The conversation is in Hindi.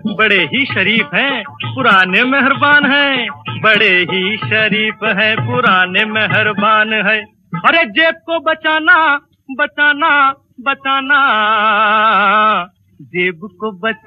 बड़े ही शरीफ हैं, पुराने मेहरबान हैं, बड़े ही शरीफ हैं, पुराने मेहरबान है। अरे जेब को बचाना बचाना बचाना, जेब को बचाना